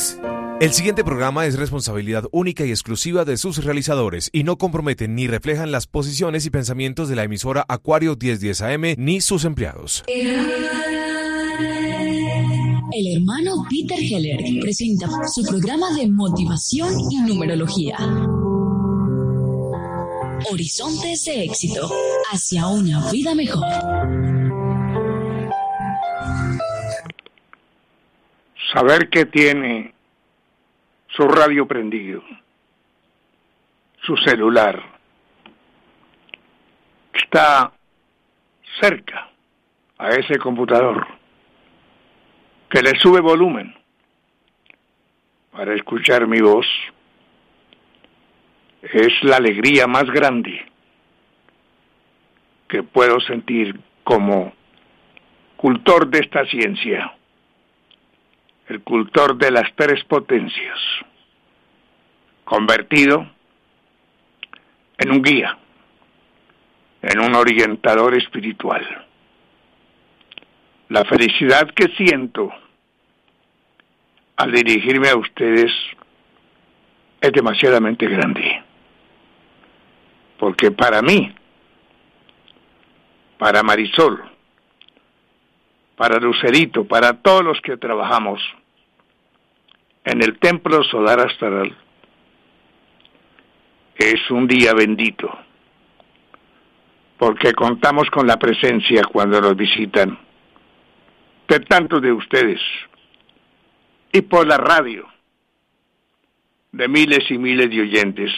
ustedes. El siguiente programa es responsabilidad única y exclusiva de sus realizadores y no comprometen ni reflejan las posiciones y pensamientos de la emisora Acuario 1010 AM ni sus empleados. El hermano Peter Heller presenta su programa de motivación y numerología. Horizontes de éxito hacia una vida mejor. Saber que tiene su radio prendido, su celular, está cerca a ese computador, que le sube volumen para escuchar mi voz, es la alegría más grande que puedo sentir como cultor de esta ciencia, el cultor de las tres potencias, convertido en un guía, en un orientador espiritual. La felicidad que siento al dirigirme a ustedes es demasiadamente grande, porque para mí, para Marisol, para Lucerito, para todos los que trabajamos en el Templo Solar Astral, es un día bendito, porque contamos con la presencia cuando nos visitan de tantos de ustedes, y por la radio de miles y miles de oyentes,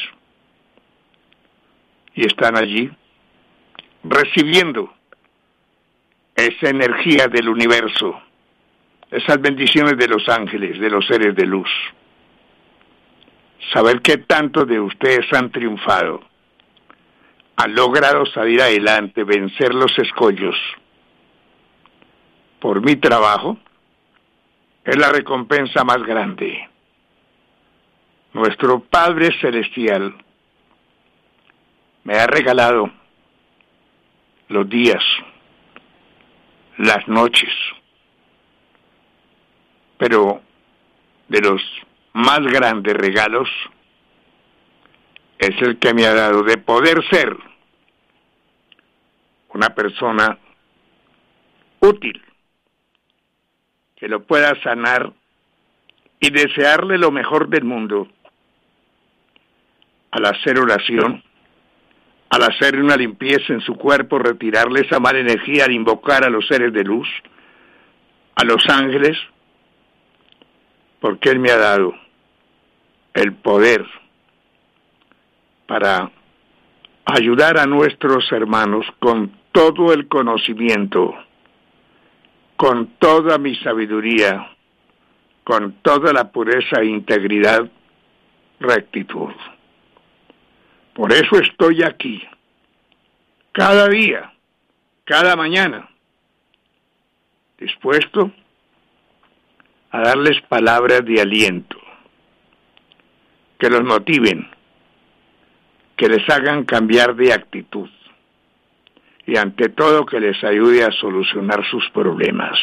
y están allí recibiendo esa energía del universo, esas bendiciones de los ángeles, de los seres de luz. Saber que tantos de ustedes han triunfado, han logrado salir adelante, vencer los escollos por mi trabajo, es la recompensa más grande. Nuestro Padre Celestial me ha regalado los días, las noches, pero de los más grandes regalos es el que me ha dado de poder ser una persona útil, que lo pueda sanar y desearle lo mejor del mundo al hacer oración, al hacer una limpieza en su cuerpo, retirarle esa mala energía, al invocar a los seres de luz, a los ángeles, porque Él me ha dado el poder para ayudar a nuestros hermanos con todo el conocimiento, con toda mi sabiduría, con toda la pureza e integridad, rectitud. Por eso estoy aquí, cada día, cada mañana, dispuesto a darles palabras de aliento, que los motiven, que les hagan cambiar de actitud y ante todo que les ayude a solucionar sus problemas.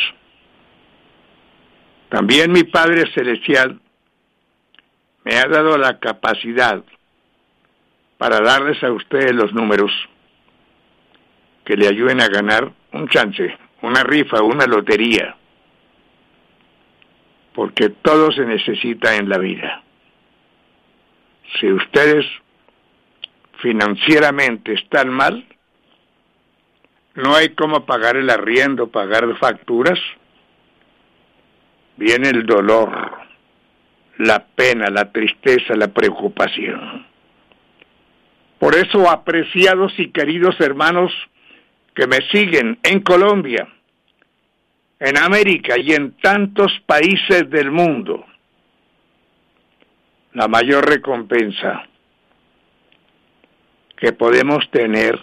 También mi Padre Celestial me ha dado la capacidad para darles a ustedes los números que le ayuden a ganar un chance, una rifa, una lotería, porque todo se necesita en la vida. Si ustedes financieramente están mal, no hay cómo pagar el arriendo, pagar facturas, viene el dolor, la pena, la tristeza, la preocupación. Por eso, apreciados y queridos hermanos que me siguen en Colombia, en América y en tantos países del mundo, la mayor recompensa que podemos tener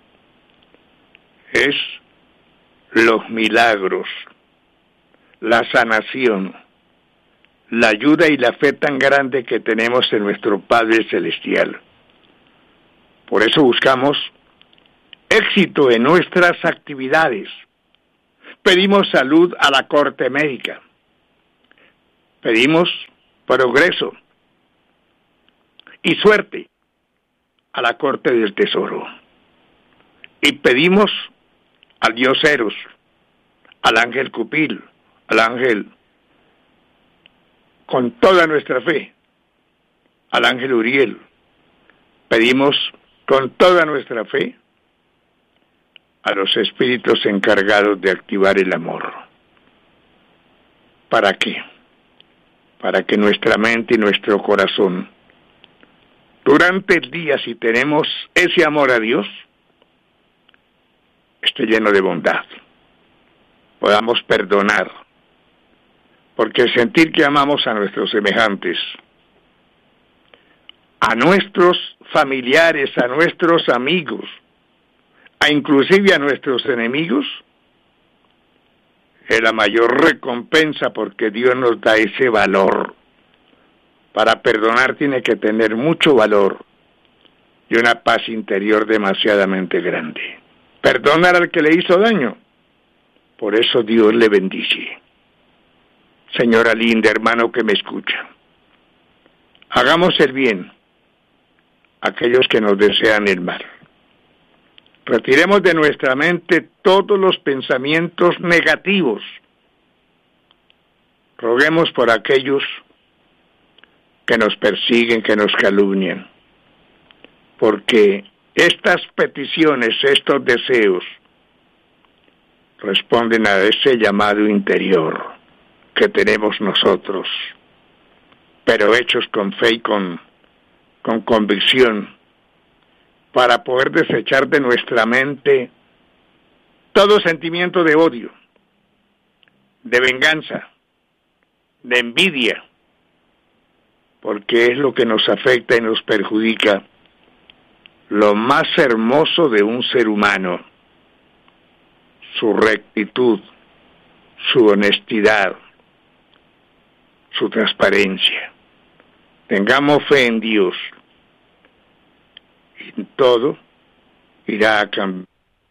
es los milagros, la sanación, la ayuda y la fe tan grande que tenemos en nuestro Padre Celestial. Por eso buscamos éxito en nuestras actividades. Pedimos salud a la corte médica. Pedimos progreso y suerte a la corte del tesoro. Y pedimos al dios Eros, al ángel Cupil, al ángel con toda nuestra fe, al ángel Uriel. Pedimos con toda nuestra fe a los espíritus encargados de activar el amor. ¿Para qué? Para que nuestra mente y nuestro corazón, durante el día, si tenemos ese amor a Dios, esté lleno de bondad, podamos perdonar, porque el sentir que amamos a nuestros semejantes, a nuestros familiares, a nuestros amigos, a inclusive a nuestros enemigos, es la mayor recompensa, porque Dios nos da ese valor. Para perdonar tiene que tener mucho valor y una paz interior demasiadamente grande. Perdonar al que le hizo daño, por eso Dios le bendice. Señora linda, hermano que me escucha, hagamos el bien a aquellos que nos desean el mal. Retiremos de nuestra mente todos los pensamientos negativos. Roguemos por aquellos que nos persiguen, que nos calumnian, porque estas peticiones, estos deseos, responden a ese llamado interior que tenemos nosotros, pero hechos con fe y con convicción, para poder desechar de nuestra mente todo sentimiento de odio, de venganza, de envidia, porque es lo que nos afecta y nos perjudica lo más hermoso de un ser humano: su rectitud, su honestidad, su transparencia. Tengamos fe en Dios, y todo irá a cambiar.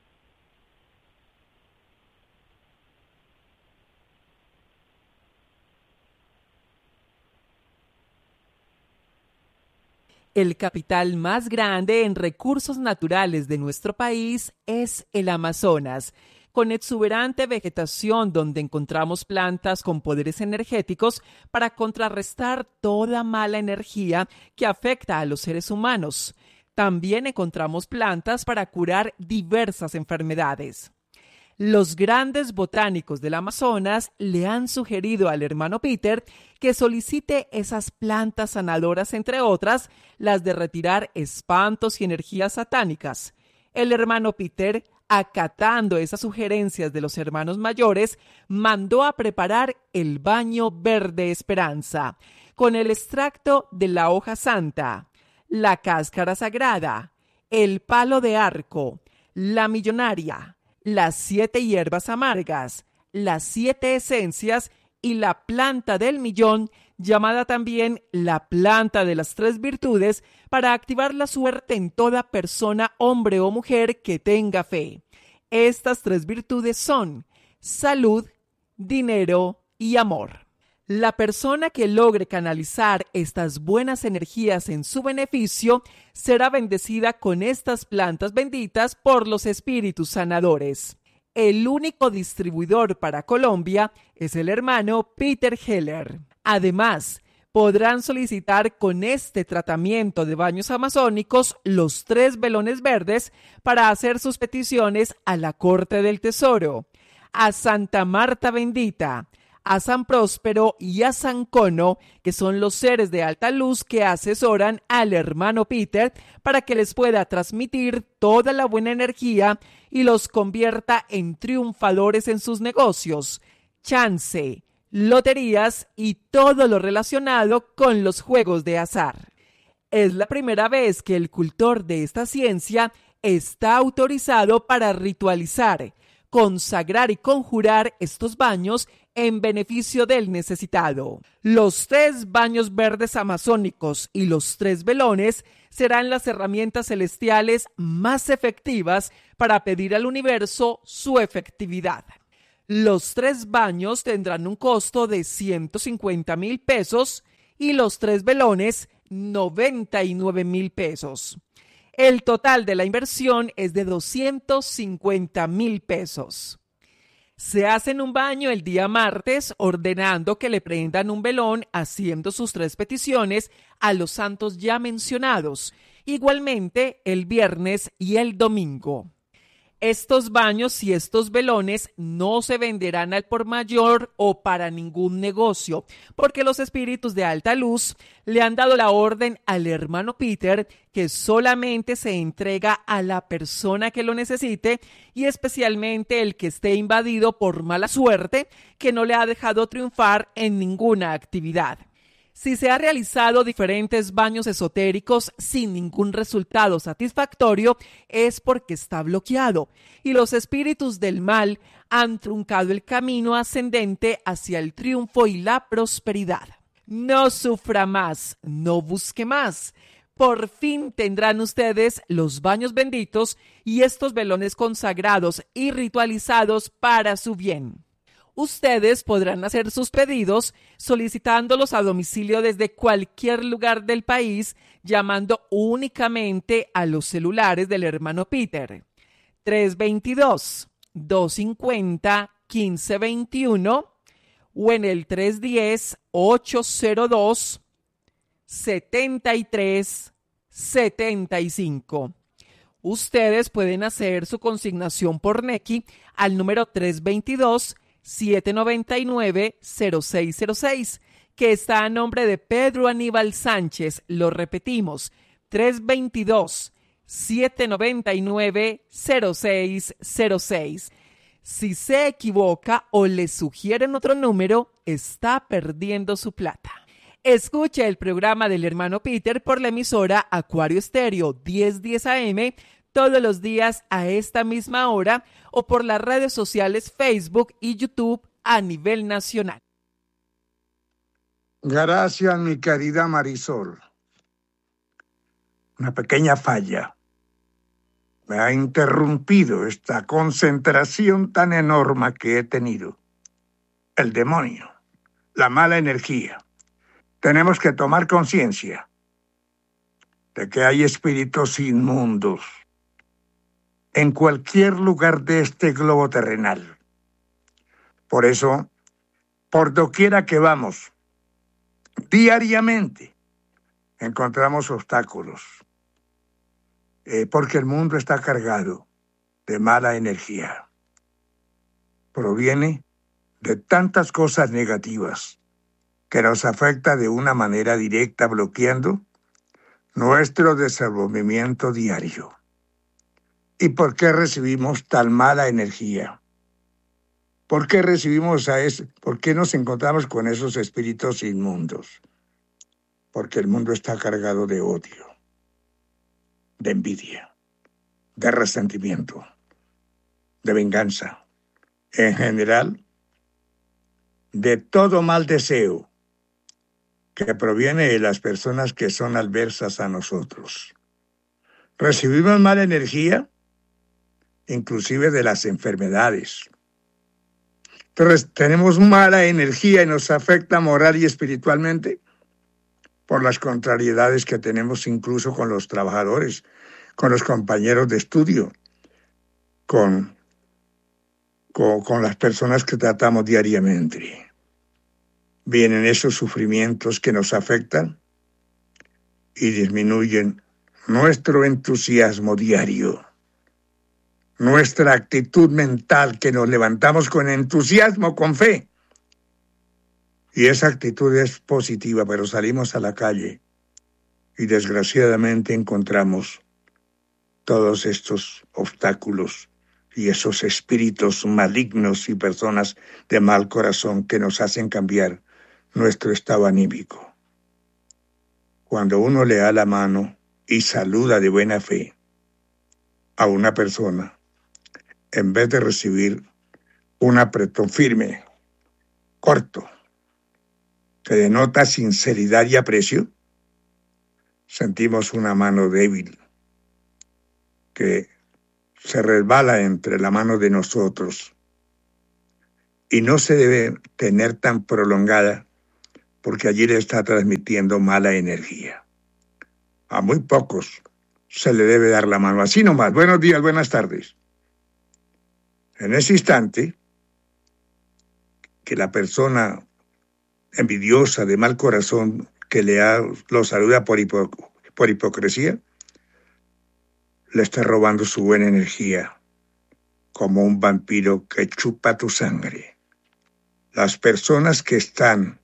El capital más grande en recursos naturales de nuestro país es el Amazonas, con exuberante vegetación donde encontramos plantas con poderes energéticos para contrarrestar toda mala energía que afecta a los seres humanos. También encontramos plantas para curar diversas enfermedades. Los grandes botánicos del Amazonas le han sugerido al hermano Peter que solicite esas plantas sanadoras, entre otras, las de retirar espantos y energías satánicas. El hermano Peter, acatando esas sugerencias de los hermanos mayores, mandó a preparar el baño verde esperanza, con el extracto de la hoja santa, la cáscara sagrada, el palo de arco, la millonaria, las 7 hierbas amargas, las 7 esencias y la planta del millón, llamada también la planta de las 3 virtudes, para activar la suerte en toda persona, hombre o mujer, que tenga fe. Estas 3 virtudes son salud, dinero y amor. La persona que logre canalizar estas buenas energías en su beneficio será bendecida con estas plantas benditas por los espíritus sanadores. El único distribuidor para Colombia es el hermano Peter Heller. Además, podrán solicitar con este tratamiento de baños amazónicos los 3 velones verdes para hacer sus peticiones a la Corte del Tesoro, a Santa Marta Bendita, a San Próspero y a San Cono, que son los seres de alta luz que asesoran al hermano Peter para que les pueda transmitir toda la buena energía y los convierta en triunfadores en sus negocios, chance, loterías y todo lo relacionado con los juegos de azar. Es la primera vez que el cultor de esta ciencia está autorizado para ritualizar, consagrar y conjurar estos baños en beneficio del necesitado. Los 3 baños verdes amazónicos y los 3 velones serán las herramientas celestiales más efectivas para pedir al universo su efectividad. Los 3 baños tendrán un costo de 150,000 pesos y los 3 velones 99.000 pesos. El total de la inversión es de 250.000 pesos. Se hacen un baño el día martes ordenando que le prendan un velón haciendo sus 3 peticiones a los santos ya mencionados, igualmente el viernes y el domingo. Estos baños y estos velones no se venderán al por mayor o para ningún negocio, porque los espíritus de alta luz le han dado la orden al hermano Peter que solamente se entrega a la persona que lo necesite y especialmente el que esté invadido por mala suerte que no le ha dejado triunfar en ninguna actividad. Si se ha realizado diferentes baños esotéricos sin ningún resultado satisfactorio, es porque está bloqueado y los espíritus del mal han truncado el camino ascendente hacia el triunfo y la prosperidad. No sufra más, no busque más. Por fin tendrán ustedes los baños benditos y estos velones consagrados y ritualizados para su bien. Ustedes podrán hacer sus pedidos solicitándolos a domicilio desde cualquier lugar del país, llamando únicamente a los celulares del hermano Peter. 322-250-1521 o en el 310-802-7375. Ustedes pueden hacer su consignación por Nequi al número 322-799-0606, que está a nombre de Pedro Aníbal Sánchez. Lo repetimos, 322-799-0606. Si se equivoca o le sugieren otro número, está perdiendo su plata. Escuche el programa del hermano Peter por la emisora Acuario Estéreo 1010 AM todos los días a esta misma hora o por las redes sociales Facebook y YouTube a nivel nacional. Gracias, mi querida Marisol. Una pequeña falla me ha interrumpido esta concentración tan enorme que he tenido. El demonio, la mala energía. Tenemos que tomar conciencia de que hay espíritus inmundos en cualquier lugar de este globo terrenal. Por eso, por doquiera que vamos, diariamente encontramos obstáculos, porque el mundo está cargado de mala energía. Proviene de tantas cosas negativas que nos afecta de una manera directa, bloqueando nuestro desenvolvimiento diario. ¿Y por qué recibimos tan mala energía? ¿Por qué por qué nos encontramos con esos espíritus inmundos? Porque el mundo está cargado de odio, de envidia, de resentimiento, de venganza. En general, de todo mal deseo que proviene de las personas que son adversas a nosotros. Recibimos mala energía, inclusive de las enfermedades. Entonces, tenemos mala energía y nos afecta moral y espiritualmente por las contrariedades que tenemos incluso con los trabajadores, con los compañeros de estudio, con las personas que tratamos diariamente. Vienen esos sufrimientos que nos afectan y disminuyen nuestro entusiasmo diario, nuestra actitud mental, que nos levantamos con entusiasmo, con fe. Y esa actitud es positiva, pero salimos a la calle y desgraciadamente encontramos todos estos obstáculos y esos espíritus malignos y personas de mal corazón que nos hacen cambiar nuestro estado anímico. Cuando uno le da la mano y saluda de buena fe a una persona, en vez de recibir un apretón firme, corto, que denota sinceridad y aprecio, sentimos una mano débil que se resbala entre la mano de nosotros y no se debe tener tan prolongada, porque allí le está transmitiendo mala energía. A muy pocos se le debe dar la mano, así nomás. Buenos días, buenas tardes. En ese instante, que la persona envidiosa, de mal corazón, que lo saluda por hipocresía, le está robando su buena energía, como un vampiro que chupa tu sangre. Las personas que están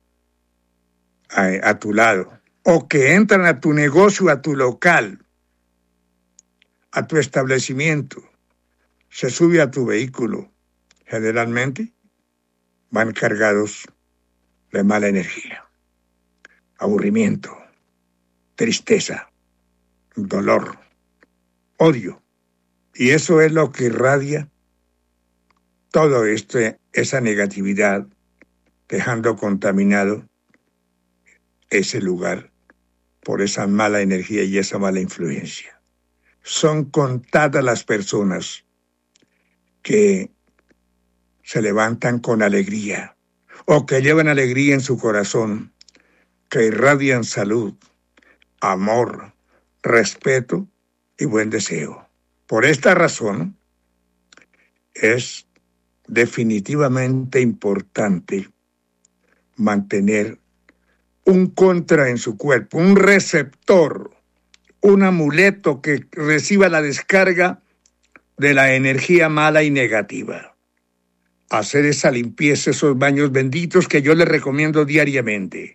a tu lado, o que entran a tu negocio, a tu local, a tu establecimiento, se sube a tu vehículo, generalmente van cargados de mala energía, aburrimiento, tristeza, dolor, odio. Y eso es lo que irradia todo esa negatividad, dejando contaminado ese lugar por esa mala energía y esa mala influencia. Son contadas las personas que se levantan con alegría o que llevan alegría en su corazón, que irradian salud, amor, respeto y buen deseo. Por esta razón, es definitivamente importante mantener un contra en su cuerpo, un receptor, un amuleto que reciba la descarga de la energía mala y negativa. Hacer esa limpieza, esos baños benditos que yo les recomiendo diariamente.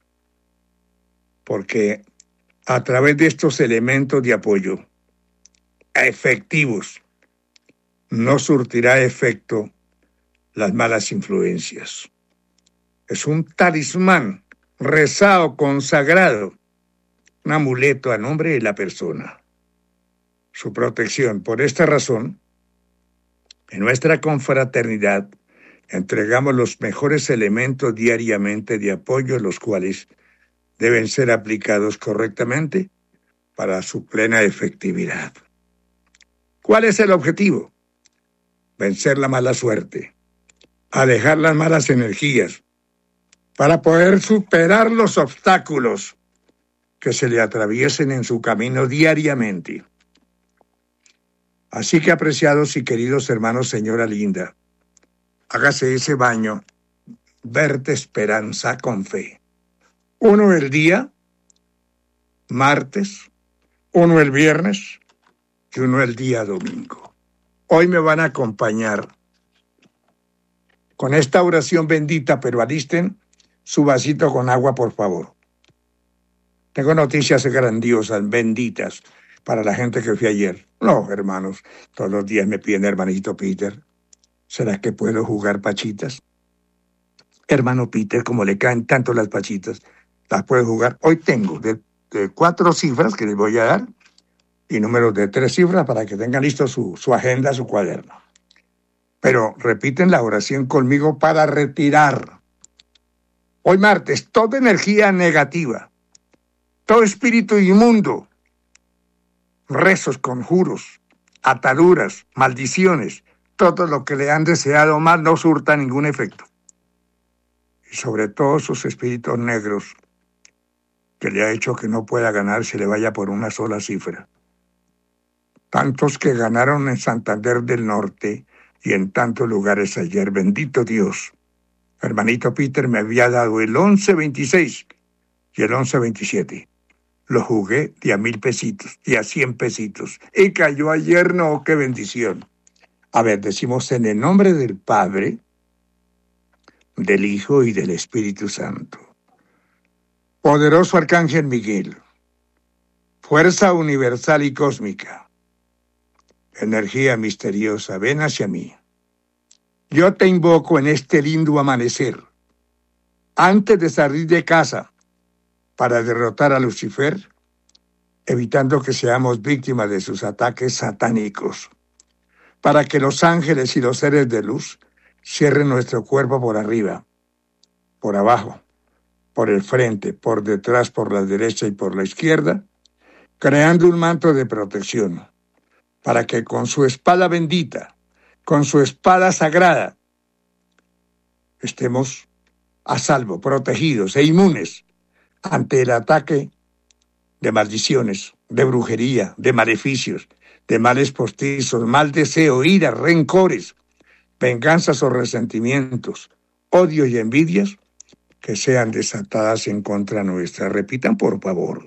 Porque a través de estos elementos de apoyo efectivos, no surtirá efecto las malas influencias. Es un talismán rezado, consagrado, un amuleto a nombre de la persona. Su protección. Por esta razón, en nuestra confraternidad entregamos los mejores elementos diariamente de apoyo, los cuales deben ser aplicados correctamente para su plena efectividad. ¿Cuál es el objetivo? Vencer la mala suerte, alejar las malas energías, para poder superar los obstáculos que se le atraviesen en su camino diariamente. Así que, apreciados y queridos hermanos, señora linda, hágase ese baño, verte esperanza con fe. Uno el día, martes, uno el viernes y uno el día domingo. Hoy me van a acompañar con esta oración bendita, pero alisten su vasito con agua, por favor. Tengo noticias grandiosas, benditas, para la gente que fui ayer. No, hermanos, todos los días me piden, hermanito Peter, ¿será que puedo jugar pachitas? Hermano Peter, como le caen tanto las pachitas, las puedo jugar. Hoy tengo de 4 cifras que les voy a dar y números de 3 cifras para que tengan listo su agenda, su cuaderno. Pero repiten la oración conmigo para retirar. Hoy martes, toda energía negativa, todo espíritu inmundo, rezos, conjuros, ataduras, maldiciones, todo lo que le han deseado mal no surta ningún efecto. Y sobre todo esos espíritus negros que le ha hecho que no pueda ganar, se le vaya por una sola cifra. Tantos que ganaron en Santander del Norte y en tantos lugares ayer, bendito Dios. Hermanito Peter me había dado el 11.26 y el 11.27. Lo jugué de a 1,000 pesitos y a 100 pesitos. Y cayó ayer, no, qué bendición. A ver, decimos en el nombre del Padre, del Hijo y del Espíritu Santo. Poderoso Arcángel Miguel, fuerza universal y cósmica, energía misteriosa, ven hacia mí. Yo te invoco en este lindo amanecer, antes de salir de casa, para derrotar a Lucifer, evitando que seamos víctimas de sus ataques satánicos, para que los ángeles y los seres de luz cierren nuestro cuerpo por arriba, por abajo, por el frente, por detrás, por la derecha y por la izquierda, creando un manto de protección, para que con su espada bendita, con su espada sagrada, estemos a salvo, protegidos e inmunes ante el ataque de maldiciones, de brujería, de maleficios, de males postizos, mal deseo, ira, rencores, venganzas o resentimientos, odios y envidias que sean desatadas en contra nuestra. Repitan, por favor.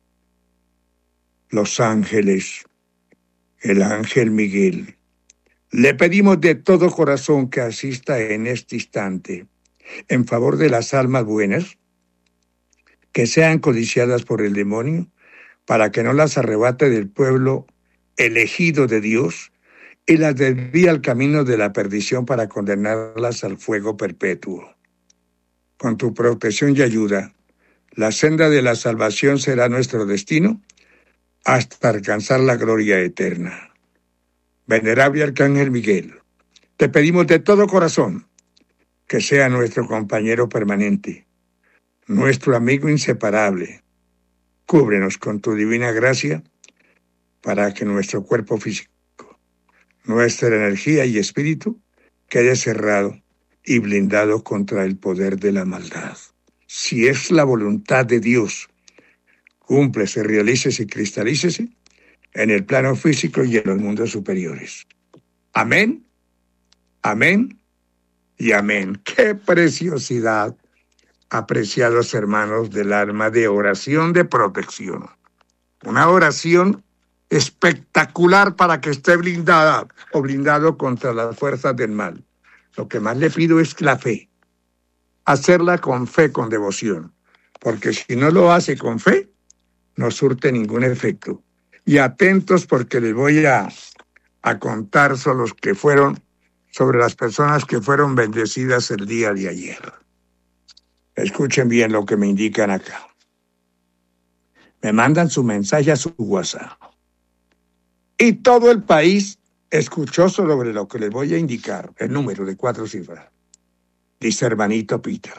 Los ángeles, el ángel Miguel, le pedimos de todo corazón que asista en este instante en favor de las almas buenas que sean codiciadas por el demonio, para que no las arrebate del pueblo elegido de Dios y las desvíe al camino de la perdición para condenarlas al fuego perpetuo. Con tu protección y ayuda, la senda de la salvación será nuestro destino hasta alcanzar la gloria eterna. Venerable Arcángel Miguel, te pedimos de todo corazón que sea nuestro compañero permanente, nuestro amigo inseparable. Cúbrenos con tu divina gracia para que nuestro cuerpo físico, nuestra energía y espíritu quede cerrado y blindado contra el poder de la maldad. Si es la voluntad de Dios, cúmplese, realícese y cristalícese en el plano físico y en los mundos superiores. Amén, amén y amén. ¡Qué preciosidad! Apreciados hermanos del alma, de oración de protección. Una oración espectacular para que esté blindada o blindado contra las fuerzas del mal. Lo que más le pido es la fe. Hacerla con fe, con devoción. Porque si no lo hace con fe, no surte ningún efecto. Y atentos porque les voy a contar sobre las personas que fueron bendecidas el día de ayer. Escuchen bien lo que me indican acá. Me mandan su mensaje a su WhatsApp. Y todo el país escuchó sobre lo que les voy a indicar, el número de 4 cifras. Dice hermanito Peter.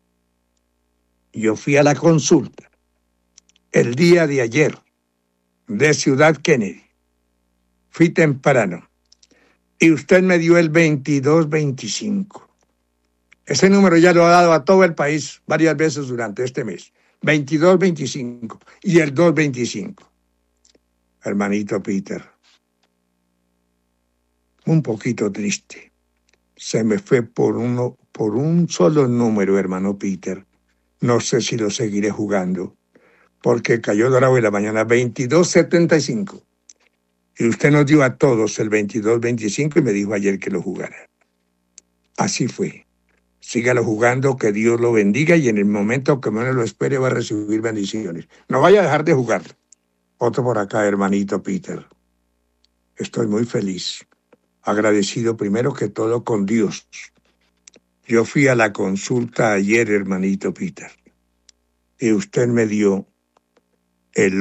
Yo fui a la consulta el día de ayer de Ciudad Kennedy. Fui temprano. Y usted me dio el 2225. Ese número ya lo ha dado a todo el país varias veces durante este mes. 2225 y el 225. Hermanito Peter, un poquito triste. Se me fue por un solo número, hermano Peter. No sé si lo seguiré jugando, porque cayó dorado en la mañana 2275. Y usted nos dio a todos el 2225 y me dijo ayer que lo jugara. Así fue. Sígalo jugando, que Dios lo bendiga y en el momento que menos lo espere va a recibir bendiciones. No vaya a dejar de jugar. Otro por acá, hermanito Peter. Estoy muy feliz, agradecido primero que todo con Dios. Yo fui a la consulta ayer, hermanito Peter, y usted me dio el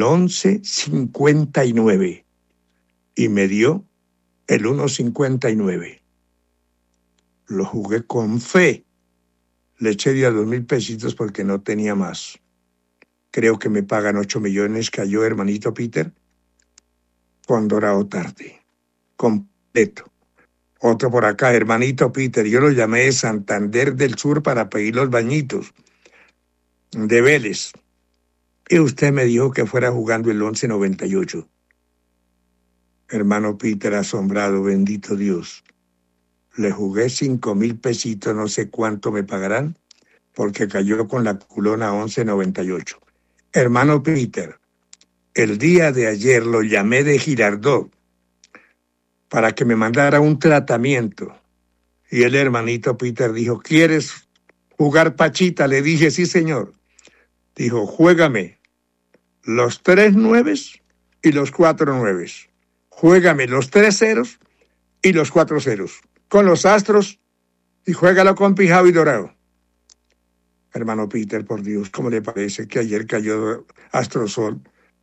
1159 y me dio el 159. Lo jugué con fe. Le eché de a 2,000 pesitos porque no tenía más. Creo que me pagan 8 millones, cayó hermanito Peter, con dorado tarde, completo. Otro por acá, hermanito Peter, yo lo llamé de Santander del Sur para pedir los bañitos de Vélez. Y usted me dijo que fuera jugando el 1198. Hermano Peter, asombrado, bendito Dios. Le jugué 5,000 pesitos, no sé cuánto me pagarán, porque cayó con la culona 1198. Hermano Peter, el día de ayer lo llamé de Girardot para que me mandara un tratamiento. Y el hermanito Peter dijo, ¿quieres jugar pachita? Le dije, sí, señor. Dijo, juégame los 3 nueves y los 4 nueves. Juégame los 3 ceros y los 4 ceros. Con los astros y juégalo con pijao y dorado. Hermano Peter, por Dios, ¿cómo le parece que ayer cayó Astrosol?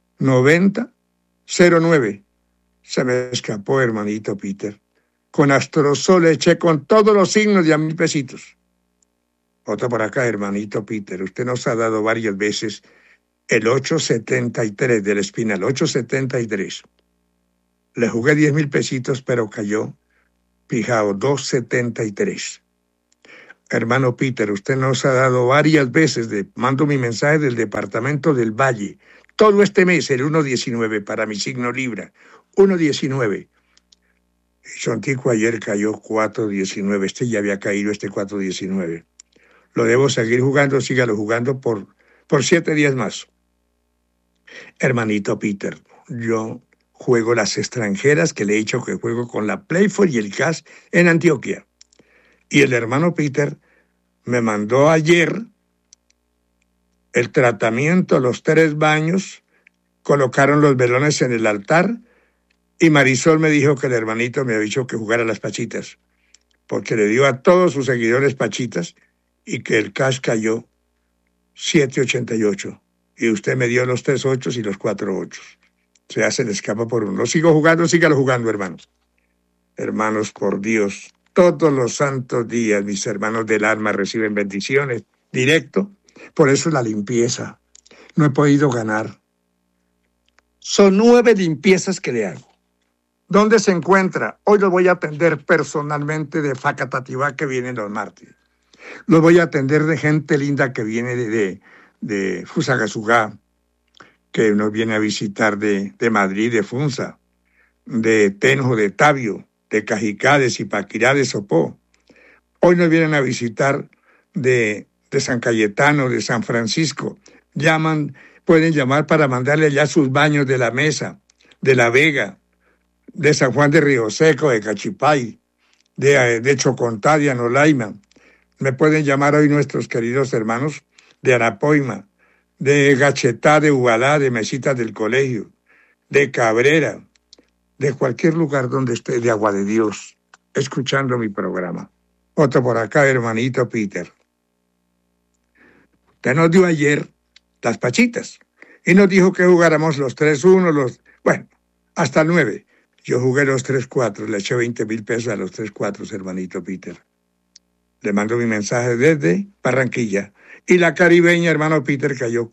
9009. Se me escapó, hermanito Peter. Con Astrosol le eché con todos los signos de a 1,000 pesitos. Otro por acá, hermanito Peter. Usted nos ha dado varias veces el 873 del Espinal, 873. Le jugué 10,000 pesitos, pero cayó pijao 273. Hermano Peter, usted nos ha dado varias veces, mando mi mensaje del departamento del Valle. Todo este mes, el 1.19 para mi signo Libra. 1.19. Chontico ayer cayó 4.19. Este ya había caído, este 4.19. Lo debo seguir jugando, sígalo jugando por 7 días más. Hermanito Peter, yo juego las extranjeras, que le he dicho que juego con la Playford y el Cash en Antioquia. Y el hermano Peter me mandó ayer el tratamiento, los 3 baños, colocaron los velones en el altar y Marisol me dijo que el hermanito me había dicho que jugara las pachitas, porque le dio a todos sus seguidores pachitas y que el Cash cayó 7.88 y usted me dio los 3 ochos y los 4 ochos. O sea, se le escapa por uno. Lo sigo jugando, sígalo jugando, hermanos. Hermanos, por Dios, todos los santos días mis hermanos del alma reciben bendiciones directo. Por eso la limpieza. No he podido ganar. Son 9 limpiezas que le hago. ¿Dónde se encuentra? Hoy los voy a atender personalmente de Facatativá, que vienen los martes. Los voy a atender de gente linda que viene de Fusagasugá, que nos viene a visitar de Madrid, de Funza, de Tenjo, de Tabio, de Cajicá, de Zipaquirá, de Sopó. Hoy nos vienen a visitar de San Cayetano, de San Francisco. Pueden llamar para mandarle ya sus baños de la mesa, de La Vega, de San Juan de Río Seco, de Cachipay, de Chocontá, de Anolaima. Me pueden llamar hoy nuestros queridos hermanos de Arapoima, de Gachetá, de Ubalá, de Mesitas del Colegio, de Cabrera, de cualquier lugar donde esté, de Agua de Dios, escuchando mi programa. Otro por acá, hermanito Peter. Usted nos dio ayer las pachitas y nos dijo que jugáramos los 3-1, hasta el 9. Yo jugué los 3-4, le eché 20,000 pesos a los 3-4, hermanito Peter. Le mando mi mensaje desde Barranquilla. Y la caribeña, hermano Peter, cayó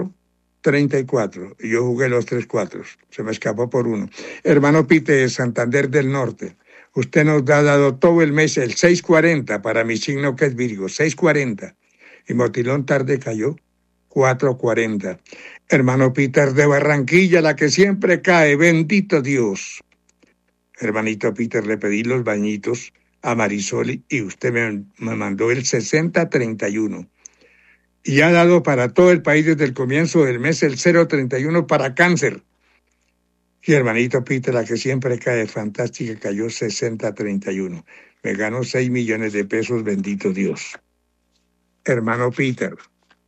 4.34. Y yo jugué los 3-4. Se me escapó por uno. Hermano Peter de Santander del Norte, usted nos ha dado todo el mes el 6.40 para mi signo que es Virgo. 6.40. Y Motilón tarde cayó 4.40. Hermano Peter de Barranquilla, la que siempre cae. Bendito Dios. Hermanito Peter, le pedí los bañitos a Marisol y usted me mandó el 60-31. Y ha dado para todo el país desde el comienzo del mes el 0.31 para Cáncer. Y hermanito Peter, la que siempre cae fantástica, cayó 60-31. Me ganó 6 millones de pesos, bendito Dios. Hermano Peter,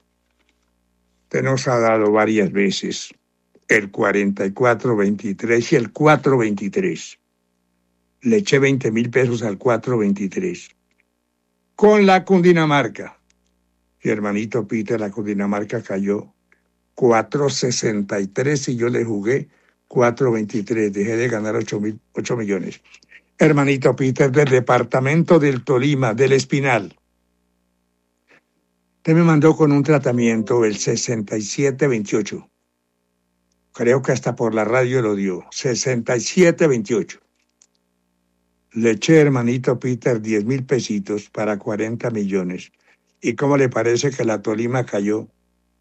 usted nos ha dado varias veces el 44-23 y el 4-23. Le eché 20,000 pesos al 4.23. Con la Cundinamarca. Y hermanito Peter, la Cundinamarca cayó 4.63 y yo le jugué 4.23. Dejé de ganar 8 millones. Hermanito Peter, del departamento del Tolima, del Espinal. Usted me mandó con un tratamiento el 67-28. Creo que hasta por la radio lo dio. 67-28. Le eché, hermanito Peter, 10,000 pesitos para 40 millones. ¿Y cómo le parece que la Tolima cayó?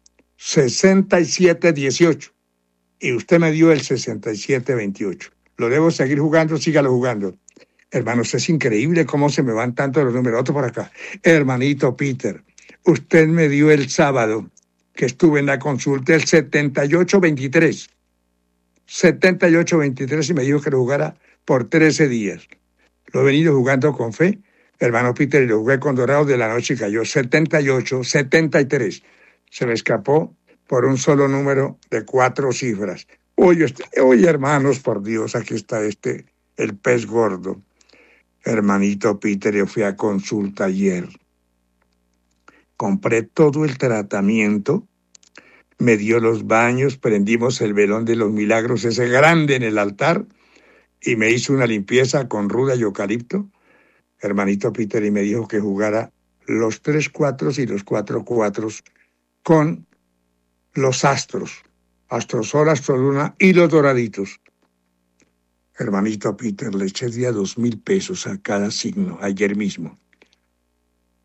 67-18. Y usted me dio el 67-28. Lo debo seguir jugando, sígalo jugando. Hermanos, es increíble cómo se me van tanto los números. Otro por acá. Hermanito Peter, usted me dio el sábado, que estuve en la consulta, el 78-23. 78-23 y me dijo que lo jugara por 13 días. Lo he venido jugando con fe, hermano Peter, y lo jugué con Dorado de la noche y cayó 78-73. Se me escapó por un solo número de 4 cifras. Oye, hermanos, por Dios, aquí está el pez gordo. Hermanito Peter, yo fui a consulta ayer. Compré todo el tratamiento, me dio los baños, prendimos el velón de los milagros, ese grande en el altar, y me hizo una limpieza con ruda y eucalipto, hermanito Peter, y me dijo que jugara los 3-4 y los 4-4 con los astros, astrosol, astroluna y los doraditos. Hermanito Peter, le eché día 2,000 pesos a cada signo, ayer mismo.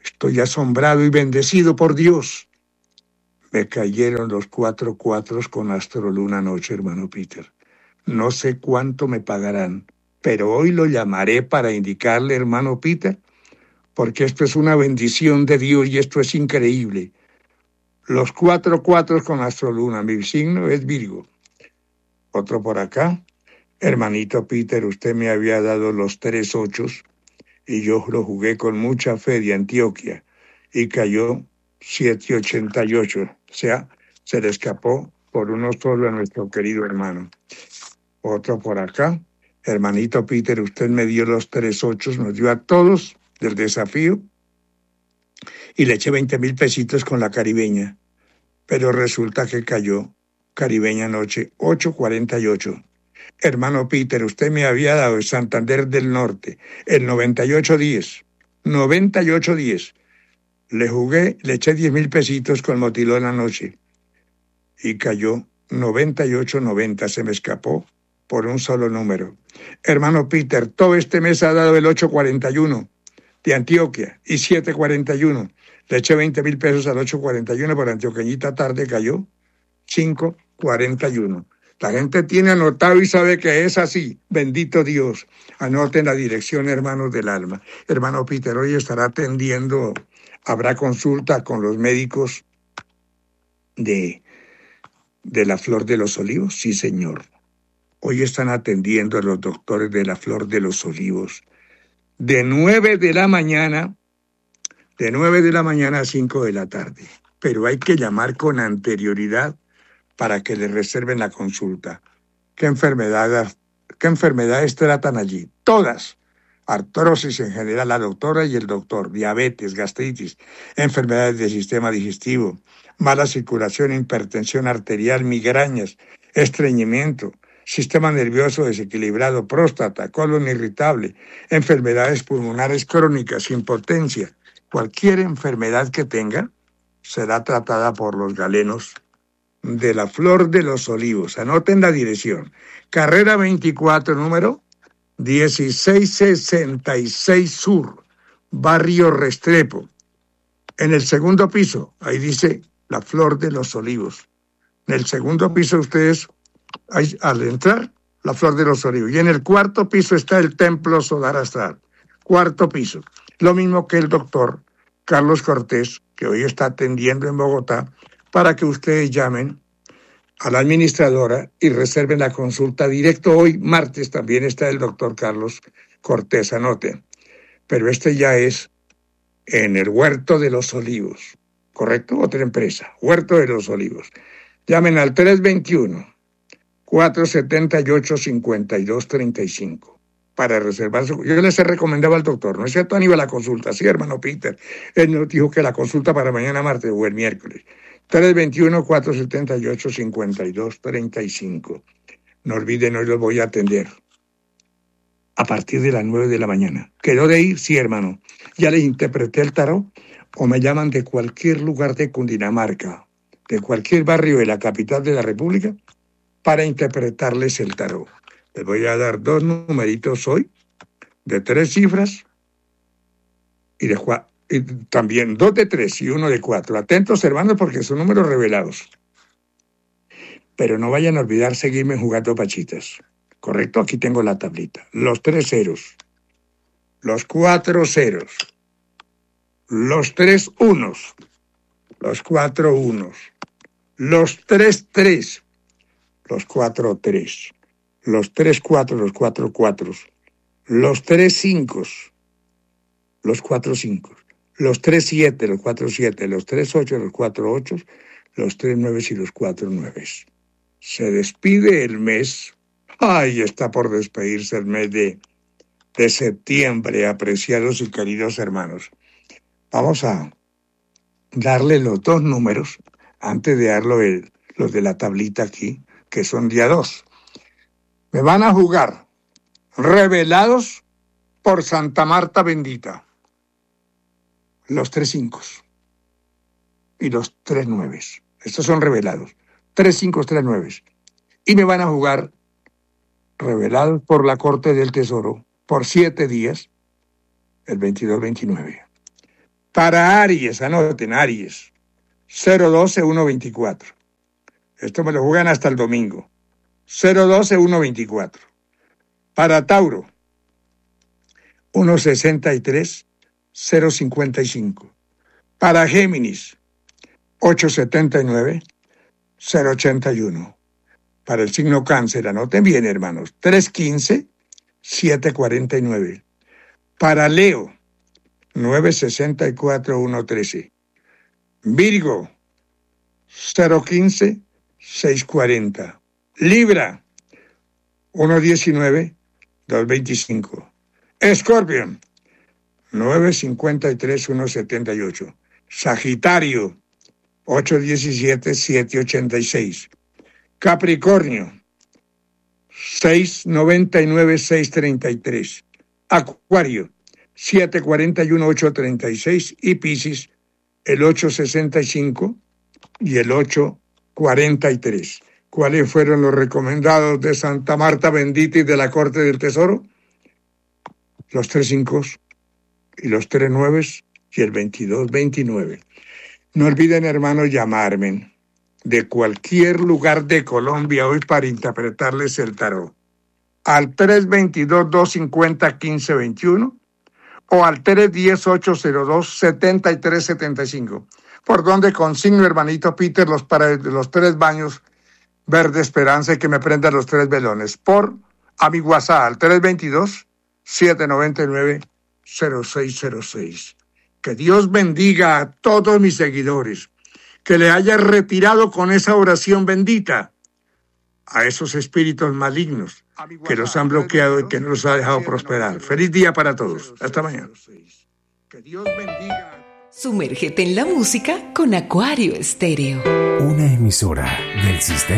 Estoy asombrado y bendecido por Dios. Me cayeron los 4 cuatros con Astroluna anoche, hermano Peter. No sé cuánto me pagarán, pero hoy lo llamaré para indicarle, hermano Peter, porque esto es una bendición de Dios y esto es increíble. Los 4 cuatros con Astroluna, mi signo es Virgo. Otro por acá. Hermanito Peter, usted me había dado los 3 ochos y yo lo jugué con mucha fe de Antioquia y cayó 788. O sea, se le escapó por uno solo a nuestro querido hermano. Otro por acá. Hermanito Peter, usted me dio los 3 ochos, nos dio a todos del desafío y le eché 20,000 pesitos con la caribeña. Pero resulta que cayó caribeña anoche 848. Hermano Peter, usted me había dado el Santander del Norte, el 9810. 9810. Le jugué, le eché 10,000 pesitos con Motilón anoche y cayó 9890, se me escapó por un solo número. Hermano Peter, todo este mes ha dado el 841 de Antioquia y 741. Le eché 20,000 pesos al 841, por antioqueñita tarde cayó 541. La gente tiene anotado y sabe que es así. Bendito Dios. Anoten la dirección, hermanos del alma. Hermano Peter, hoy estará atendiendo, habrá consulta con los médicos de la Flor de los Olivos. Sí, señor. Hoy están atendiendo a los doctores de la Flor de los Olivos. De 9 de la mañana a 5 de la tarde. Pero hay que llamar con anterioridad para que le reserven la consulta. ¿Qué enfermedades tratan allí? Todas. Artrosis en general, la doctora y el doctor, diabetes, gastritis, enfermedades del sistema digestivo, mala circulación, hipertensión arterial, migrañas, estreñimiento, sistema nervioso desequilibrado, próstata, colon irritable, enfermedades pulmonares crónicas, impotencia. Cualquier enfermedad que tenga será tratada por los galenos de la Flor de los Olivos. Anoten la dirección. Carrera 24, número 1666 Sur, Barrio Restrepo. En el segundo piso, ahí dice la Flor de los Olivos. En el segundo piso ustedes, al entrar, la Flor de los Olivos. Y en el cuarto piso está el Templo Solar Astral. Cuarto piso. Lo mismo que el doctor Carlos Cortés, que hoy está atendiendo en Bogotá, para que ustedes llamen a la administradora y reserven la consulta directo. Hoy, martes, también está el doctor Carlos Cortés, anoten. Pero este ya es en el Huerto de los Olivos, ¿correcto? Otra empresa, Huerto de los Olivos. Llamen al 321-478-5235 para reservar su... Yo les he recomendado al doctor, ¿no es cierto, Aníbal, la consulta? Sí, hermano Peter. Él nos dijo que la consulta para mañana martes o el miércoles. 321-478-5235. No olviden, hoy los voy a atender a partir de las 9 de la mañana. ¿Quedó de ir? Sí, hermano. Ya les interpreté el tarot o me llaman de cualquier lugar de Cundinamarca, de cualquier barrio de la capital de la República, para interpretarles el tarot. Les voy a dar 2 numeritos hoy, de 3 cifras, y también 2 de 3 y 1 de 4. Atentos, hermanos, porque son números revelados. Pero no vayan a olvidar seguirme jugando pachitas. ¿Correcto? Aquí tengo la tablita. Los 3 ceros, los 4 ceros, los 3 unos, los 4 unos, los 3 3, los 4 3, los 3 4, los 4 4, los 3 5, los 4 5, los 3 7, los 4 7, los 3 8, los 4 8, los 3 9 y los 4 9. Se despide el mes. Ay, está por despedirse el mes de septiembre, apreciados y queridos hermanos. Vamos a darle los 2 números, antes de darle los de la tablita aquí, que son día 2. Me van a jugar revelados por Santa Marta bendita. Los 3 5 y los 3 9. Estos son revelados. 3 5, 3 9. Y me van a jugar revelados por la Corte del Tesoro por 7 días, el 22-29. Para Aries, anoten, Aries, 012-124. Esto me lo juegan hasta el domingo. 012-124. Para Tauro, 163-055. Para Géminis, 879-081. Para el signo Cáncer, anoten bien, hermanos, 315-749. Para Leo, 964-113. Virgo, 015-640. Libra, 119-225. Escorpión, 953-178. Sagitario, 817-786. Capricornio, 699-633. Acuario, 741-836. Y Piscis, el 865 y el 843. ¿Cuáles fueron los recomendados de Santa Marta Bendita y de la Corte del Tesoro? Los 3 5 y los 3 9 y el 22-29. No olviden, hermanos, llamarme de cualquier lugar de Colombia hoy para interpretarles el tarot. Al 322-250-1521 o al 310-802-7375. Por donde consigno, hermanito Peter, los 3 baños verde esperanza y que me prendan los 3 velones. A mi WhatsApp al 322-799-0606. Que Dios bendiga a todos mis seguidores, que le haya retirado con esa oración bendita a esos espíritus malignos que los han bloqueado y que no los ha dejado prosperar. Feliz día para todos. Hasta mañana. Que Dios bendiga. Sumérgete en la música con Acuario Estéreo. Una emisora del sistema